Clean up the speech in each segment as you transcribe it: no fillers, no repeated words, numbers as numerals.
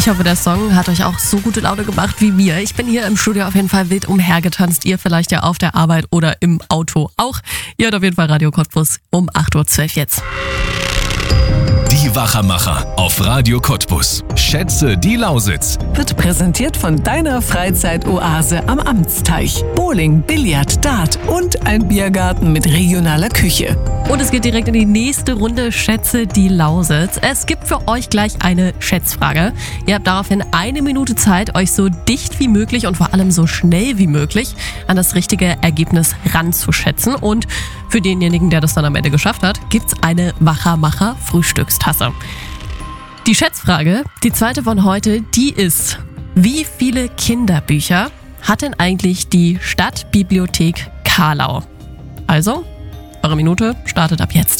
Ich hoffe, der Song hat euch auch so gute Laune gemacht wie mir. Ich bin hier im Studio auf jeden Fall wild umhergetanzt. Ihr vielleicht ja auf der Arbeit oder im Auto auch. Ihr hört auf jeden Fall Radio Cottbus um 8.12 Uhr jetzt. Die Wachermacher auf Radio Cottbus. Schätze die Lausitz. Wird präsentiert von deiner Freizeitoase am Amtsteich. Bowling, Billard, Dart und ein Biergarten mit regionaler Küche. Und es geht direkt in die nächste Runde Schätze die Lausitz. Es gibt für euch gleich eine Schätzfrage. Ihr habt daraufhin 1 Minute Zeit, euch so dicht wie möglich und vor allem so schnell wie möglich an das richtige Ergebnis ranzuschätzen. Und für denjenigen, der das dann am Ende geschafft hat, gibt's eine Wachermacher-Frühstückstasse. Die Schätzfrage, die zweite von heute, die ist: Wie viele Kinderbücher hat denn eigentlich die Stadtbibliothek Carlau? Also, eure Minute startet ab jetzt.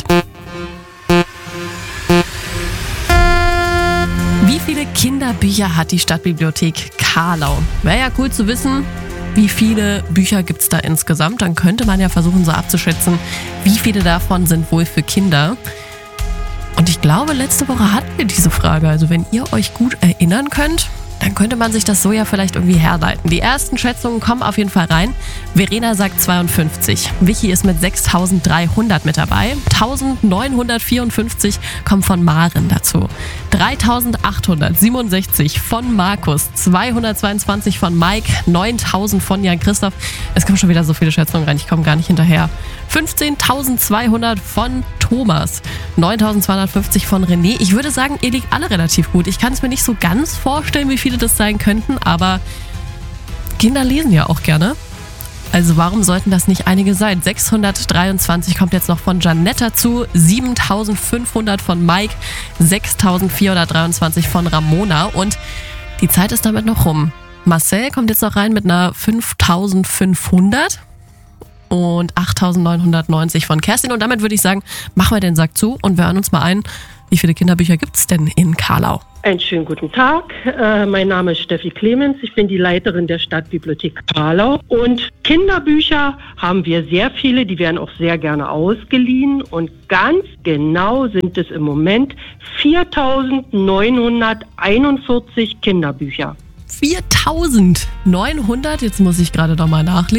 Wie viele Kinderbücher hat die Stadtbibliothek Carlau? Wäre ja cool zu wissen, wie viele Bücher gibt es da insgesamt. Dann könnte man ja versuchen, so abzuschätzen, wie viele davon sind wohl für Kinder. Und ich glaube, letzte Woche hatten wir diese Frage. Also wenn ihr euch gut erinnern könnt, dann könnte man sich das so ja vielleicht irgendwie herleiten. Die ersten Schätzungen kommen auf jeden Fall rein. Verena sagt 52. Vicky ist mit 6.300 mit dabei. 1.954 kommen von Maren dazu. 3.867 von Markus. 222 von Mike. 9.000 von Jan Christoph. Es kommen schon wieder so viele Schätzungen rein. Ich komme gar nicht hinterher. 15.200 von Thomas. 9.250 von René. Ich würde sagen, ihr liegt alle relativ gut. Ich kann es mir nicht so ganz vorstellen, wie viele das sein könnten, aber Kinder lesen ja auch gerne. Also warum sollten das nicht einige sein? 623 kommt jetzt noch von Janetta zu, 7.500 von Mike, 6.423 von Ramona und die Zeit ist damit noch rum. Marcel kommt jetzt noch rein mit einer 5.500 und 8.990 von Kerstin und damit würde ich sagen, machen wir den Sack zu und wir hören uns mal ein, wie viele Kinderbücher gibt es denn in Carlau? Einen schönen guten Tag. Mein Name ist Steffi Clemens. Ich bin die Leiterin der Stadtbibliothek Carlau. Und Kinderbücher haben wir sehr viele. Die werden auch sehr gerne ausgeliehen. Und ganz genau sind es im Moment 4.941 Kinderbücher. 4.900? Jetzt muss ich gerade noch mal nachlesen.